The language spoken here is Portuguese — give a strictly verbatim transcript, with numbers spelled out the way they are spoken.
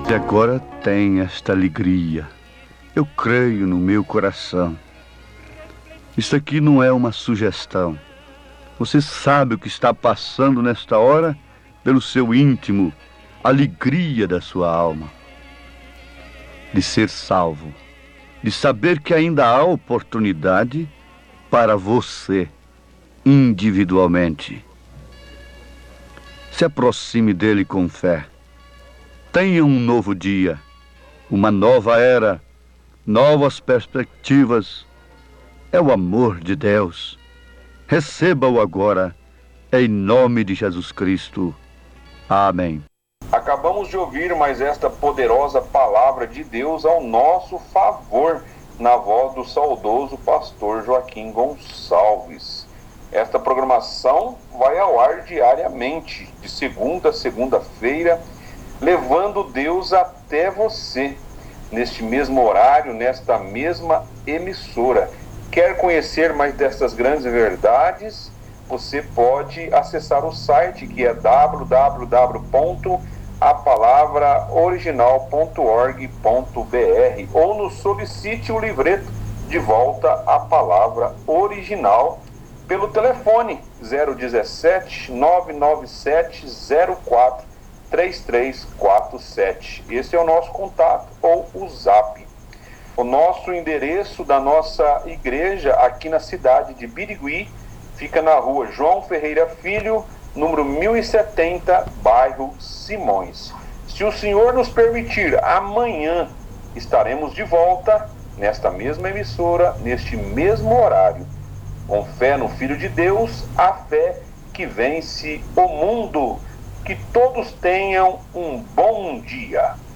de agora tem esta alegria. Eu creio no meu coração. Isso aqui não é uma sugestão. Você sabe o que está passando nesta hora pelo seu íntimo, a alegria da sua alma. De ser salvo, de saber que ainda há oportunidade para você, individualmente. Se aproxime dele com fé. Tenha um novo dia, uma nova era, novas perspectivas. É o amor de Deus. Receba-o agora, em nome de Jesus Cristo. Amém. Acabamos de ouvir mais esta poderosa palavra de Deus ao nosso favor, na voz do saudoso pastor Joaquim Gonçalves. Esta programação vai ao ar diariamente, de segunda a segunda-feira, levando Deus até você, neste mesmo horário, nesta mesma emissora. Quer conhecer mais destas grandes verdades? Você pode acessar o site, que é w w w ponto a palavra original ponto org ponto b r, ou nos solicite o livreto De Volta à Palavra Original pelo telefone zero um sete, nove nove sete, zero quatro, três três quatro sete. Esse é o nosso contato, ou o zap. O nosso endereço da nossa igreja aqui na cidade de Birigui fica na rua João Ferreira Filho, número mil e setenta, bairro Simões. Se o Senhor nos permitir, amanhã estaremos de volta nesta mesma emissora, neste mesmo horário. Com fé no Filho de Deus, a fé que vence o mundo. Que todos tenham um bom dia.